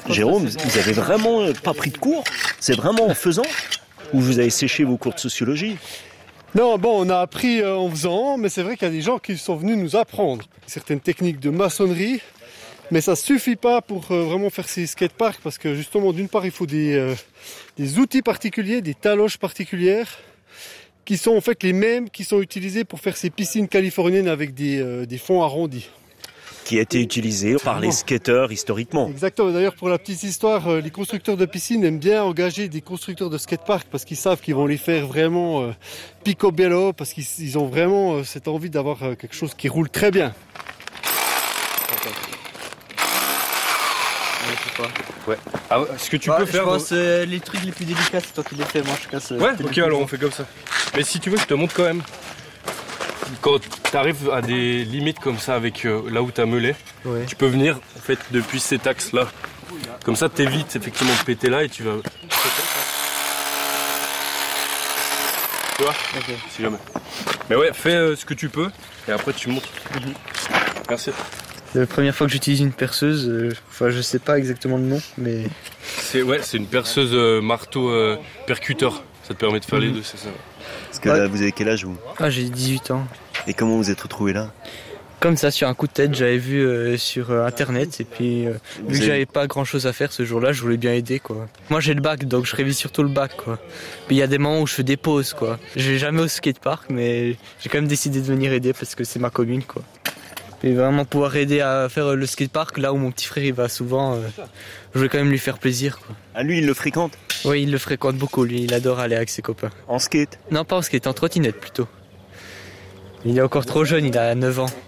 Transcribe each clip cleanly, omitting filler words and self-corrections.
Jérôme, vous avez vraiment pas pris de cours? C'est vraiment en faisant? Ou vous avez séché vos cours de sociologie? Non, bon, on a appris en faisant, mais c'est vrai qu'il y a des gens qui sont venus nous apprendre certaines techniques de maçonnerie, mais ça suffit pas pour vraiment faire ces skateparks parce que justement, d'une part, il faut des outils particuliers, des taloches particulières, qui sont en fait les mêmes qui sont utilisés pour faire ces piscines californiennes avec des fonds arrondis. Qui a été utilisé par les skateurs historiquement. Exactement. D'ailleurs, pour la petite histoire, les constructeurs de piscines aiment bien engager des constructeurs de skateparks parce qu'ils savent qu'ils vont les faire vraiment picobello, parce qu'ils ont vraiment cette envie d'avoir quelque chose qui roule très bien. Ouais. Ah, ce que tu peux faire. Je pense les trucs les plus délicats, c'est toi qui les fais. Moi, je casse. Ouais, ok, alors on fait comme ça. Mais si tu veux, je te montre quand même. Quand tu arrives à des limites comme ça avec là où tu as meulé, ouais. Tu peux venir en fait depuis cet axe là. Comme ça t'évites effectivement de péter là et tu vas. Tu vois, okay. Si jamais. Mais ouais, fais ce que tu peux et après tu montes. Merci. C'est la première fois que j'utilise une perceuse, enfin je sais pas exactement le nom, mais... C'est une perceuse marteau percuteur, ça te permet de faire les deux, c'est ça. Parce que là, vous avez quel âge vous? Ah, j'ai 18 ans. Et comment vous êtes retrouvé là? Comme ça, sur un coup de tête, j'avais vu sur internet et puis vu que j'avais pas grand chose à faire ce jour-là, je voulais bien aider quoi. Moi j'ai le bac donc je révise surtout le bac quoi. Puis il y a des moments où je fais des pauses quoi. Je vais jamais au skatepark mais j'ai quand même décidé de venir aider parce que c'est ma commune quoi. Et vraiment pouvoir aider à faire le skatepark là où mon petit frère il va souvent, je voulais quand même lui faire plaisir quoi. Ah lui il le fréquente? Oui il le fréquente beaucoup lui, il adore aller avec ses copains. En skate? Non pas en skate, en trottinette plutôt. Il est encore trop jeune, il a 9 ans.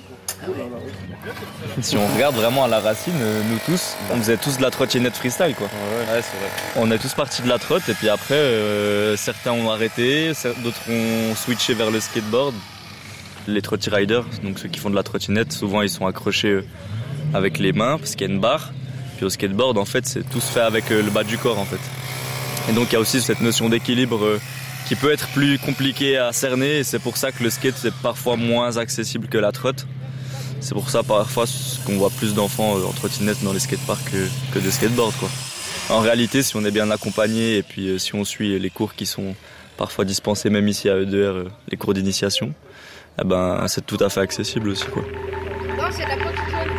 Si on regarde vraiment à la racine, nous tous, on faisait tous de la trottinette freestyle quoi. Ouais, c'est vrai. On est tous partis de la trotte et puis après certains ont arrêté, d'autres ont switché vers le skateboard. Les trotty riders, donc ceux qui font de la trottinette, souvent ils sont accrochés avec les mains parce qu'il y a une barre. Puis au skateboard en fait c'est tout se fait avec le bas du corps en fait. Et donc il y a aussi cette notion d'équilibre qui peut être plus compliquée à cerner et c'est pour ça que le skate c'est parfois moins accessible que la trotte. C'est pour ça parfois qu'on voit plus d'enfants en trottinette dans les skateparks que de skateboard quoi. En réalité si on est bien accompagné et puis si on suit les cours qui sont parfois dispensés même ici à EDR, les cours d'initiation, eh ben c'est tout à fait accessible aussi quoi. Non, c'est de la construction.